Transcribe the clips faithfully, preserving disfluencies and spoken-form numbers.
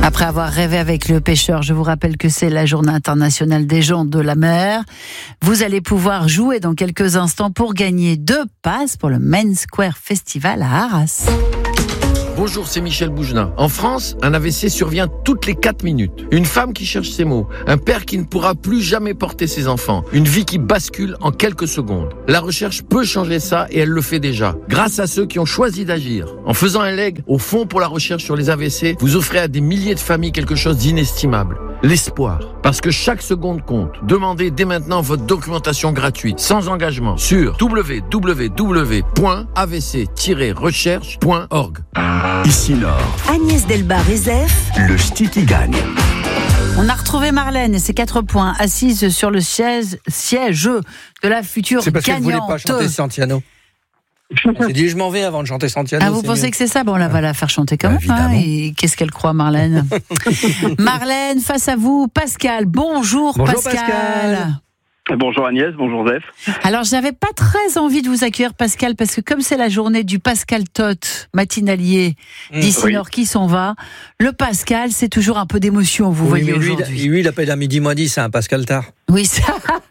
Après avoir rêvé avec le pêcheur, je vous rappelle que c'est la journée internationale des gens de la mer. Vous allez pouvoir jouer dans quelques instants pour gagner deux passes pour le Main Square Festival à Arras. Bonjour, c'est Michel Bougenin. En France, un A V C survient toutes les quatre minutes. Une femme qui cherche ses mots, un père qui ne pourra plus jamais porter ses enfants, une vie qui bascule en quelques secondes. La recherche peut changer ça et elle le fait déjà. Grâce à ceux qui ont choisi d'agir. En faisant un leg au Fonds pour la recherche sur les A V C, vous offrez à des milliers de familles quelque chose d'inestimable. L'espoir. Parce que chaque seconde compte. Demandez dès maintenant votre documentation gratuite, sans engagement, sur w w w point a v c tiret recherche point org. Ici Nord. Agnès Delbar-Rezef. Le Ch'ti qui gagne. On a retrouvé Marlène et ses quatre points, assise sur le siège, siège de la future gagnante. C'est parce qu'elle ne voulait pas chanter Santiano. Elle s'est dit, je m'en vais avant de chanter Santiano. Ah, vous pensez mieux. Que c'est ça? Bon, on va la faire chanter quand bah, même. Hein, et qu'est-ce qu'elle croit, Marlène? Marlène, face à vous, Pascal. Bonjour, Bonjour Pascal. Pascal. Bonjour Agnès, bonjour Zef. Alors, je n'avais pas très envie de vous accueillir, Pascal, parce que comme c'est la journée du Pascal Tot matinalier mmh, d'ici oui. Nord qui s'en va, le Pascal, c'est toujours un peu d'émotion, vous oui, voyez mais lui, aujourd'hui. Lui, il appelle à midi moins dix, c'est un Pascal tard. Oui, ça.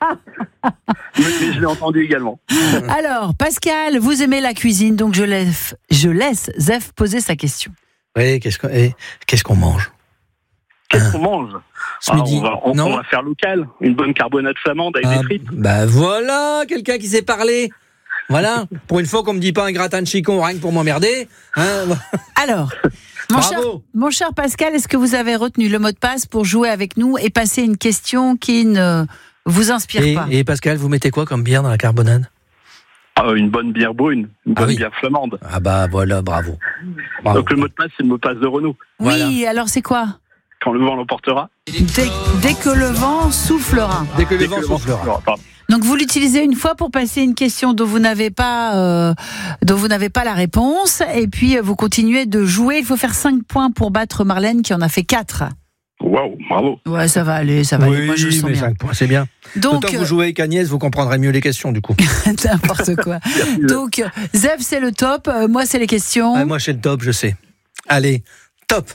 Mais je l'ai entendu également. Alors, Pascal, vous aimez la cuisine, donc je laisse, je laisse Zef poser sa question. Oui, qu'est-ce qu'on, eh, qu'est-ce qu'on mange? Qu'est-ce qu'on mange? Ce ah, midi. On, va, on, on va faire local, une bonne carbonade flamande avec ah, des frites. Bah voilà, quelqu'un qui sait parler. Voilà, pour une fois qu'on me dit pas un gratin de chicon rien que pour m'emmerder. Hein. Alors, mon cher, mon cher Pascal, est-ce que vous avez retenu le mot de passe pour jouer avec nous et passer une question qui ne vous inspire et, pas? Et Pascal, vous mettez quoi comme bière dans la carbonade? Ah, une bonne bière brune, une bonne ah oui. bière flamande. Ah bah voilà, bravo. bravo. Donc le mot de passe, c'est le mot de passe de Renault. Oui, voilà. Alors c'est quoi? Quand le vent l'emportera. Dès, dès que le vent soufflera. Dès que le dès vent que soufflera. soufflera Donc vous l'utilisez une fois pour passer une question dont vous n'avez pas, euh, dont vous n'avez pas la réponse, et puis vous continuez de jouer. Il faut faire cinq points pour battre Marlène qui en a fait quatre. Waouh, bravo. Ouais, ça va aller, ça va oui, aller. Moi, je le sens mais bien. cinq points, c'est bien. Donc, autant que vous jouez avec Agnès, vous comprendrez mieux les questions, du coup. N'importe quoi. Donc, Zef, c'est le top. Euh, moi, c'est les questions. Ah, moi, c'est le top, je sais. Allez, top.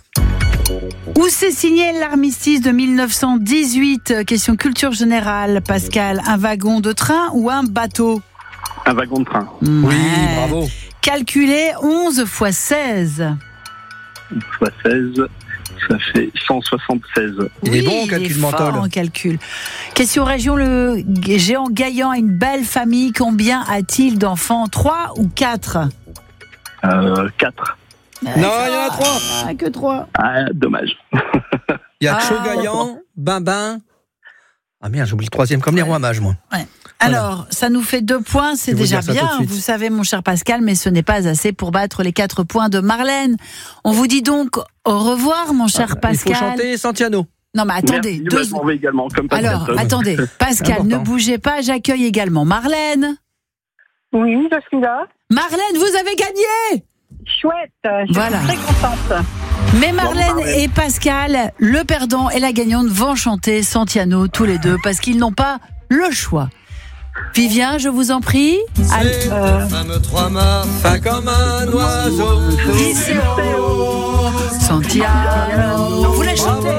Où s'est signé l'armistice de mille neuf cent dix-huit? Question culture générale, Pascal. Un wagon de train ou un bateau? Un wagon de train. Ouais. Oui, bravo. Calculez onze fois seize. onze fois seize, ça fait cent soixante-seize. Il oui, est bon en calcul il est mental. Fort en calcul. Question région, le géant Gaillan a une belle famille. Combien a-t-il d'enfants? Trois ou quatre? Euh, quatre. Non, il y en a trois. Ah, que trois. Ah, dommage. Il y a Ah, Chogaillan, Bimbin. Ah merde, j'oublie le troisième, comme les rois mages, moi. Ouais. Alors, voilà. Ça nous fait deux points, c'est déjà bien, vous savez, mon cher Pascal, mais ce n'est pas assez pour battre les quatre points de Marlène. On vous dit donc au revoir, mon cher ah, Pascal. Il faut chanter Santiano. Non, mais attendez. Merci, deux... également, comme Alors, attendez, Pascal, ne bougez pas, j'accueille également Marlène. Oui, je suis là. Marlène, vous avez gagné! Chouette, je voilà. suis très contente. Mais Marlène bon, et Pascal, le perdant et la gagnante, vont chanter Santiano tous les deux parce qu'ils n'ont pas le choix. Vivien, je vous en prie. C'est euh... fameux trois mâts, fin comme un oiseau. Iseo, Santiano. Vous la chantez.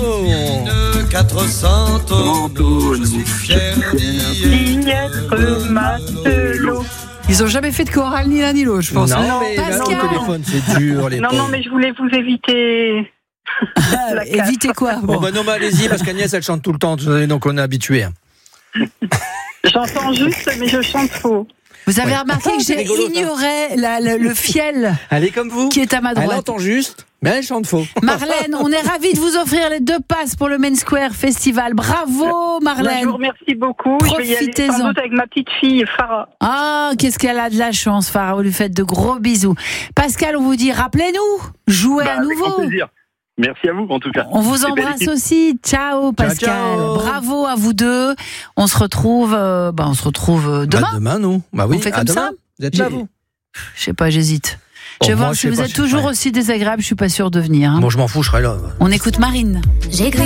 De quatre cents tonneaux, je suis fier d'y être matelot. Ils ont jamais fait de chorale ni l'un ni l'autre, je pense. Non, non mais là, au téléphone, c'est dur. Les non, pauvres. non, mais je voulais vous éviter. Éviter quoi? Bon, bon bah non, bah allez-y, parce qu'Agnès, elle chante tout le temps, donc on est habitué. J'entends juste, mais je chante faux. Vous avez ouais. remarqué que j'ai rigolo, ignoré la, la, le fiel elle est comme vous. Qui est à ma droite. Elle entend juste, mais elle chante faux. Marlène, on est ravis de vous offrir les deux passes pour le Main Square Festival. Bravo, Marlène. Je vous remercie beaucoup. Profitez-en. Je vais y aller sans doute avec ma petite fille, Farah. Ah, qu'est-ce qu'elle a de la chance, Farah. Vous lui faites de gros bisous. Pascal, on vous dit, rappelez-nous, jouez bah, à nouveau. Avec grand plaisir. Merci à vous, en tout cas. On vous embrasse aussi. Ciao, Pascal. Ciao, ciao. Bravo à vous deux. On se retrouve, euh, bah, on se retrouve demain. Bah, demain, nous. Bah oui. On fait comme à demain. ça. Vous êtes là, vous? Je sais pas, j'hésite. Bon, je vais moi, voir je si vous pas, êtes toujours ouais. aussi désagréable. Je suis pas sûre de venir. Hein. Bon, je m'en fous, je serai là. On écoute Marine. J'ai